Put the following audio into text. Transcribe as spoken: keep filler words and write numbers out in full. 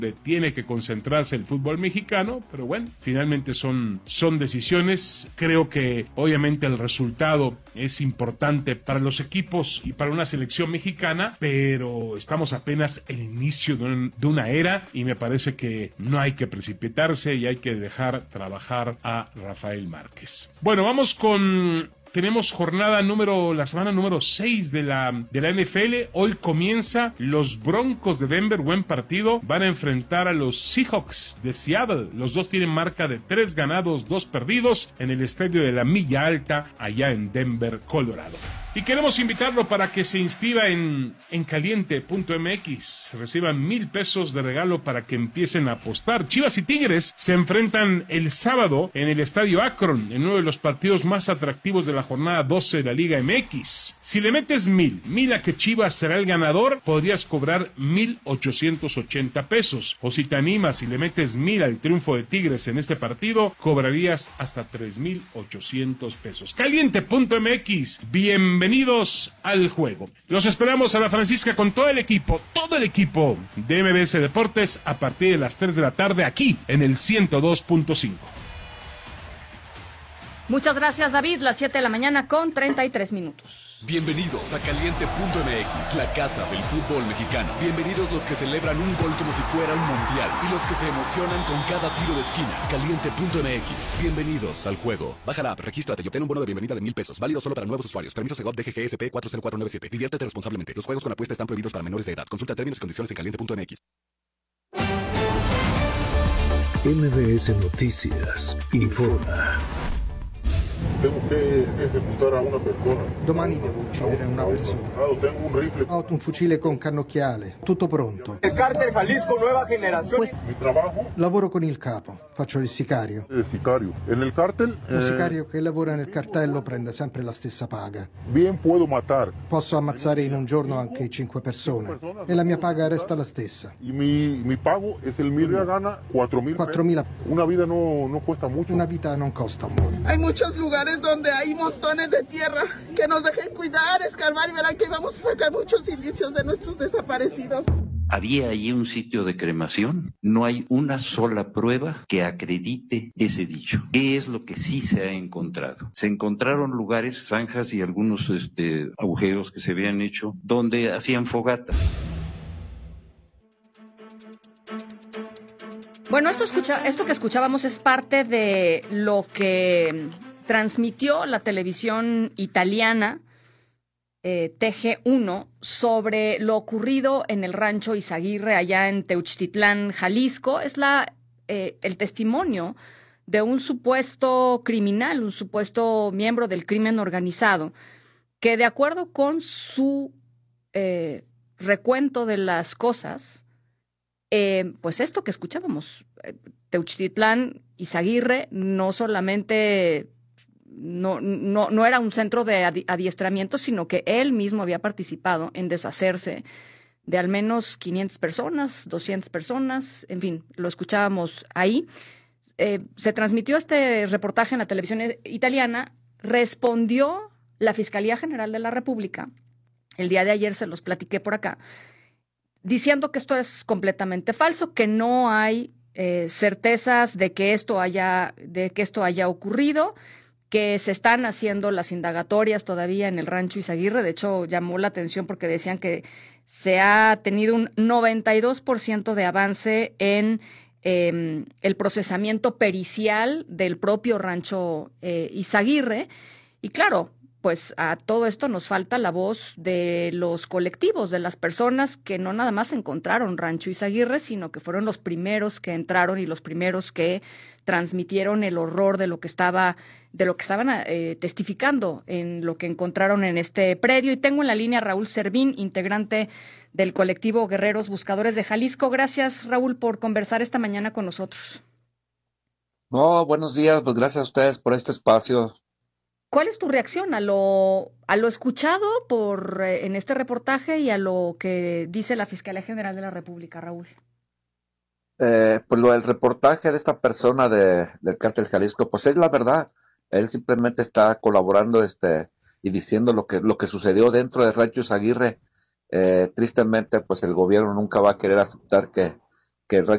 donde tiene que concentrarse el fútbol mexicano, pero bueno, finalmente son, son decisiones. Creo que obviamente el resultado es importante para los equipos y para una selección mexicana, pero estamos apenas en el inicio de, un, de una era y me parece que no hay que precipitarse y hay que dejar trabajar a Rafael Márquez. Bueno, vamos con... Tenemos jornada número, la semana número seis de la, de la N F L. Hoy comienza los Broncos de Denver, buen partido. Van a enfrentar a los Seahawks de Seattle. Los dos tienen marca de tres ganados, dos perdidos en el estadio de la Milla Alta, allá en Denver, Colorado. Y queremos invitarlo para que se inscriba en, en caliente punto m x. Reciban mil pesos de regalo para que empiecen a apostar. Chivas y Tigres se enfrentan el sábado en el estadio Akron, en uno de los partidos más atractivos de la jornada doce de la Liga M X. Si le metes mil, mil a que Chivas será el ganador, podrías cobrar mil ochocientos ochenta pesos. O si te animas y le metes mil al triunfo de Tigres en este partido, cobrarías hasta tres mil ochocientos pesos. caliente punto m x. Bienvenido. Bienvenidos al juego. Los esperamos a la Francisca con todo el equipo, todo el equipo de M B S Deportes a partir de las tres de la tarde aquí en el ciento dos punto cinco. Muchas gracias, David. Las siete de la mañana con treinta y tres minutos. Bienvenidos a caliente punto m x, la casa del fútbol mexicano. Bienvenidos los que celebran un gol como si fuera un mundial y los que se emocionan con cada tiro de esquina. caliente punto m x. Bienvenidos al juego. Baja la app, regístrate y obtén un bono de bienvenida de mil pesos. Válido solo para nuevos usuarios. Permiso Segov D G G S P cuatro cero cuatro nueve siete. Diviértete responsablemente. Los juegos con apuesta están prohibidos para menores de edad. Consulta términos y condiciones en caliente punto m x. M B S Noticias informa. Tengo que ejecutar a una persona. Domani devo uccidere una persona. Tengo un rifle. Ho un fucile con cannocchiale, tutto pronto. El cártel Jalisco Nueva Generación. Pues, Mi trabajo. lavoro con il capo, faccio il sicario. El sicario. En el cártel. Un eh, sicario che lavora nel cartello prende sempre la stessa paga. Bien puedo matar. Posso ammazzare in un giorno anche cinque persone e la mia paga resta la stessa. Y mi, mi pago es el mil. Ella gana cuatro mil. quattromila. Una vida no, no cuesta mucho. Una vita non costa molto. Hay muchos lugares donde hay montones de tierra que nos dejen cuidar, escarbar y verán que vamos a sacar muchos indicios de nuestros desaparecidos. ¿Había allí un sitio de cremación? No hay una sola prueba que acredite ese dicho. ¿Qué es lo que sí se ha encontrado? Se encontraron lugares, zanjas y algunos este, agujeros que se habían hecho donde hacían fogatas. Bueno, esto, escucha, esto que escuchábamos es parte de lo que transmitió la televisión italiana eh, T G uno sobre lo ocurrido en el rancho Izaguirre allá en Teuchtitlán, Jalisco. Es la eh, el testimonio de un supuesto criminal, un supuesto miembro del crimen organizado, que de acuerdo con su eh, recuento de las cosas, eh, pues esto que escuchábamos, eh, Teuchtitlán, Izaguirre, no solamente no, no, no era un centro de adiestramiento, sino que él mismo había participado en deshacerse de al menos quinientas personas, doscientas personas, en fin, lo escuchábamos ahí. Eh, se transmitió este reportaje en la televisión italiana, respondió la Fiscalía General de la República, el día de ayer se los platiqué por acá, diciendo que esto es completamente falso, que no hay eh, certezas de que esto haya, de que esto haya ocurrido, que se están haciendo las indagatorias todavía en el rancho Izaguirre. De hecho, llamó la atención porque decían que se ha tenido un noventa y dos por ciento de avance en eh, el procesamiento pericial del propio rancho eh, Izaguirre. Y claro, pues a todo esto nos falta la voz de los colectivos, de las personas que no nada más encontraron rancho Izaguirre, sino que fueron los primeros que entraron y los primeros que transmitieron el horror de lo que estaba, de lo que estaban eh, testificando en lo que encontraron en este predio. Y tengo en la línea a Raúl Servín, integrante del colectivo Guerreros Buscadores de Jalisco. Gracias, Raúl, por conversar esta mañana con nosotros. No, buenos días, pues gracias a ustedes por este espacio. ¿Cuál es tu reacción a lo a lo escuchado por eh, en este reportaje y a lo que dice la Fiscalía General de la República, Raúl? Eh, pues lo del reportaje de esta persona de, del Cártel Jalisco, pues es la verdad. Él simplemente está colaborando este y diciendo lo que lo que sucedió dentro de Rancho Izaguirre. Eh, tristemente, pues el gobierno nunca va a querer aceptar que, que